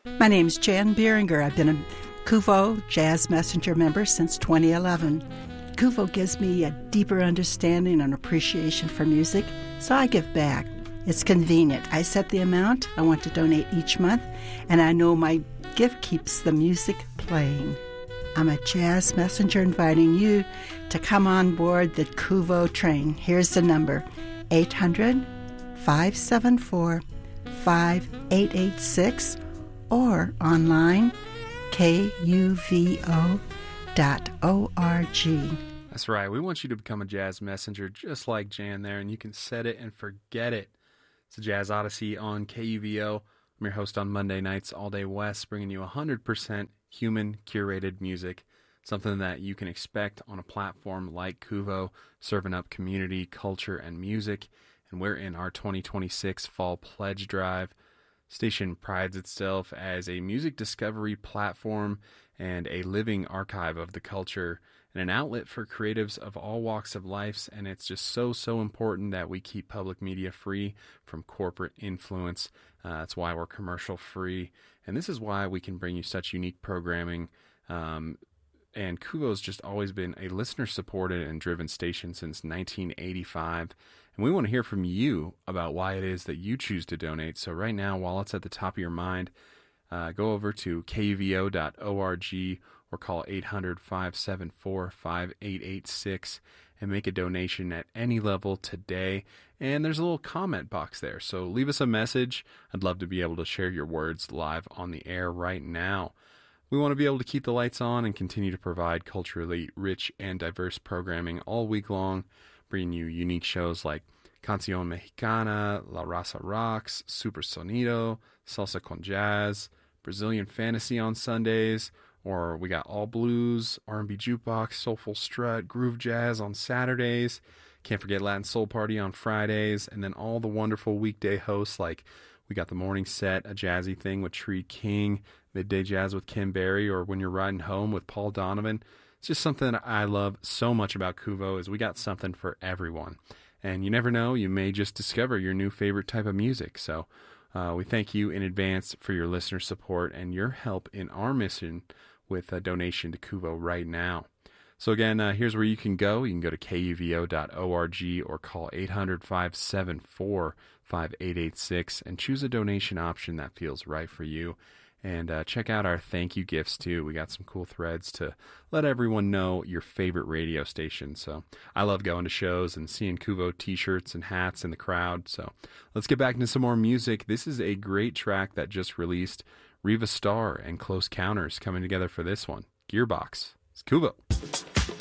My name's Jan Beeringer. I've been a Kuvo Jazz Messenger member since 2011. Kuvo gives me a deeper understanding and appreciation for music, so I give back. It's convenient. I set the amount I want to donate each month, and I know my gift keeps the music playing. I'm a jazz messenger inviting you to come on board the Kuvo train. Here's the number, 800-574-5886, or online, kuvo.org. That's right. We want you to become a jazz messenger just like Jan there, and you can set it and forget it. It's a Jazz Odyssey on KUVO. I'm your host on Monday nights, All Day West, bringing you 100% human curated music, something that you can expect on a platform like Kuvo, serving up community, culture, and music. And we're in our 2026 Fall Pledge Drive. Station prides itself as a music discovery platform and a living archive of the culture and an outlet for creatives of all walks of life. And it's just so important that we keep public media free from corporate influence. That's why we're commercial free. And this is why we can bring you such unique programming. And Kuvo's just always been a listener-supported and driven station since 1985. And we want to hear from you about why it is that you choose to donate. So right now, while it's at the top of your mind, go over to kuvo.org or call 800-574-5886 and make a donation at any level today. And there's a little comment box there, so leave us a message. I'd love to be able to share your words live on the air right now. We want to be able to keep the lights on and continue to provide culturally rich and diverse programming all week long, bringing you unique shows like Canción Mexicana, La Raza Rocks, Super Sonido, Salsa con Jazz, Brazilian Fantasy on Sundays, or we got All Blues, R&B Jukebox, Soulful Strut, Groove Jazz on Saturdays. Can't forget Latin Soul Party on Fridays, and then all the wonderful weekday hosts like we got the morning set, a jazzy thing with Tree King, midday jazz with Kim Berry, or when you're riding home with Paul Donovan. It's just something that I love so much about Kuvo is we got something for everyone. And you never know, you may just discover your new favorite type of music. So we thank you in advance for your listener support and your help in our mission with a donation to Kuvo right now. So again, here's where you can go. You can go to kuvo.org or call 800-574-5886 and choose a donation option that feels right for you. And check out our thank you gifts, too. We got some cool threads to let everyone know your favorite radio station. So I love going to shows and seeing Kuvo t-shirts and hats in the crowd. So let's get back into some more music. This is a great track that just released. Riva Starr and Close Counters coming together for this one. Gearbox. It's Kuvo.